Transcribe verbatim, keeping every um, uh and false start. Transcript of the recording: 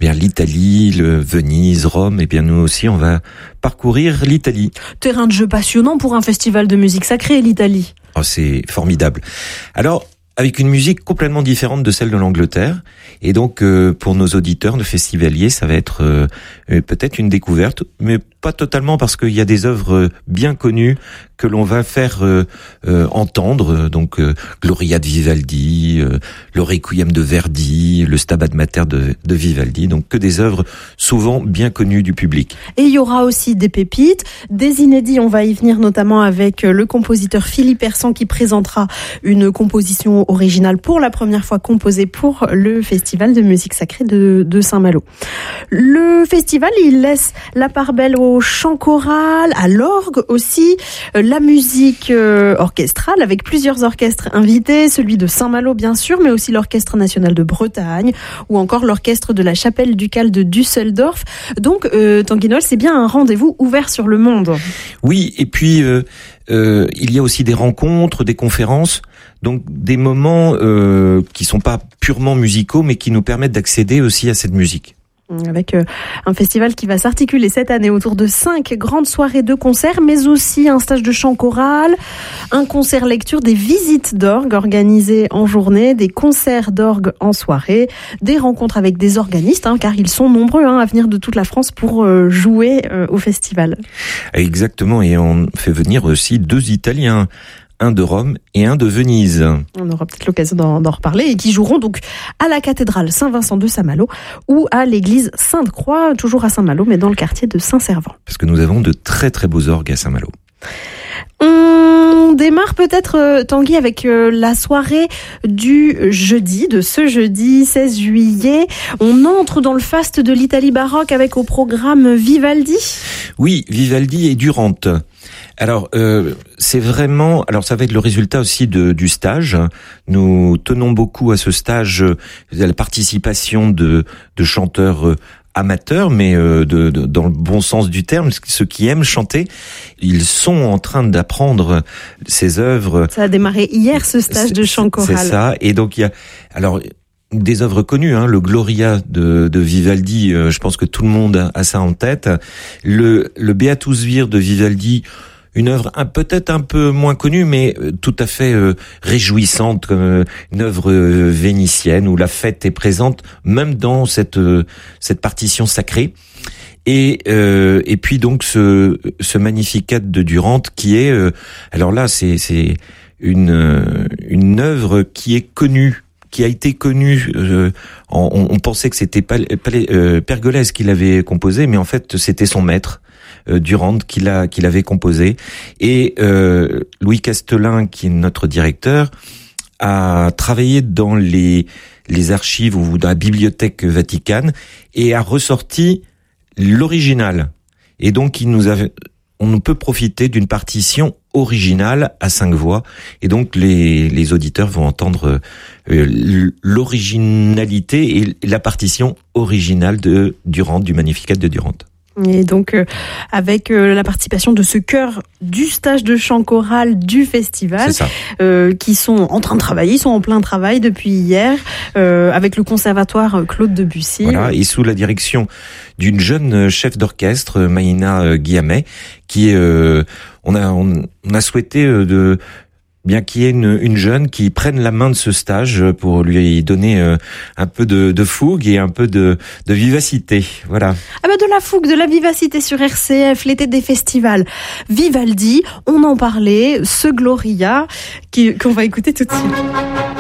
vers l'Italie, le Venise, Rome, et bien nous aussi on va parcourir l'Italie. Terrain de jeu passionnant pour un festival de musique sacrée, l'Italie. Oh, c'est formidable. Alors, avec une musique complètement différente de celle de l'Angleterre. Et donc, euh, pour nos auditeurs, nos festivaliers, ça va être euh, peut-être une découverte, mais pas totalement, parce qu'il y a des œuvres bien connues que l'on va faire euh, euh, entendre. Donc, euh, Gloria de Vivaldi, euh, le Requiem de Verdi, le Stabat Mater de, de Vivaldi. Donc, que des œuvres souvent bien connues du public. Et il y aura aussi des pépites, des inédits. On va y venir notamment avec le compositeur Philippe Hersan qui présentera une composition originale pour la première fois composée pour le Festival de musique sacrée de, de Saint-Malo. Le festival, il laisse la part belle au chant choral, à l'orgue aussi, la musique euh, orchestrale avec plusieurs orchestres invités, celui de Saint-Malo bien sûr, mais aussi l'Orchestre national de Bretagne ou encore l'orchestre de la chapelle ducale de Düsseldorf. Donc, euh, Tanguy Noël, c'est bien un rendez-vous ouvert sur le monde. Oui, et puis euh, euh, il y a aussi des rencontres, des conférences, donc des moments euh, qui sont pas purement musicaux, mais qui nous permettent d'accéder aussi à cette musique. Avec euh, un festival qui va s'articuler cette année autour de cinq grandes soirées de concerts, mais aussi un stage de chant choral, un concert lecture, des visites d'orgue organisées en journée, des concerts d'orgue en soirée, des rencontres avec des organistes, hein, car ils sont nombreux hein, à venir de toute la France pour euh, jouer euh, au festival. Exactement, et on fait venir aussi deux Italiens, un de Rome et un de Venise. On aura peut-être l'occasion d'en, d'en reparler, et qui joueront donc à la cathédrale Saint-Vincent de Saint-Malo ou à l'église Sainte-Croix, toujours à Saint-Malo, mais dans le quartier de Saint-Servant. Parce que nous avons de très très beaux orgues à Saint-Malo. On démarre peut-être, euh, Tanguy, avec euh, la soirée du jeudi, de ce jeudi seize juillet. On entre dans le faste de l'Italie baroque avec au programme Vivaldi. Oui, Vivaldi et Durante. Alors, euh, c'est vraiment... Alors, ça va être le résultat aussi de, du stage. Nous tenons beaucoup à ce stage, à la participation de, de chanteurs amateurs, mais euh, de, de, dans le bon sens du terme, ceux qui aiment chanter. Ils sont en train d'apprendre ces œuvres. Ça a démarré hier, ce stage de chant choral. C'est ça. Et donc, il y a... Alors, des œuvres connues, hein, le Gloria de, de Vivaldi, euh, je pense que tout le monde a ça en tête. Le, le Beatus Vir de Vivaldi, une œuvre un, peut-être un peu moins connue, mais tout à fait euh, réjouissante, comme euh, une œuvre euh, vénitienne où la fête est présente, même dans cette euh, cette partition sacrée. Et euh, et puis donc ce ce Magnificat de Durante qui est, euh, alors là c'est c'est une une œuvre qui est connue, qui a été connue. Euh, on, on pensait que c'était pas euh, Pergolèse qui l'avait composé, mais en fait c'était son maître. Durande qui l'a qui l'avait composé, et euh, Louis Castelin, qui est notre directeur, a travaillé dans les les archives ou dans la bibliothèque Vaticane et a ressorti l'original. Et donc il nous a, on ne peut profiter d'une partition originale à cinq voix, et donc les les auditeurs vont entendre euh, l'originalité et la partition originale de Durande, du Magnificat de Durande. Et donc, euh, avec euh, la participation de ce chœur du stage de chant choral du festival, euh, qui sont en train de travailler, ils sont en plein travail depuis hier, euh, avec le conservatoire Claude Debussy. Voilà, et sous la direction d'une jeune chef d'orchestre, Maïna Guillamet, qui euh, on a on, on a souhaité euh, de bien qu'il y ait une, une jeune qui prenne la main de ce stage pour lui donner euh, un peu de, de fougue et un peu de, de vivacité. Voilà. Ah bah de la fougue, de la vivacité sur R C F, l'été des festivals. Vivaldi, on en parlait, ce Gloria qui, qu'on va écouter tout de suite.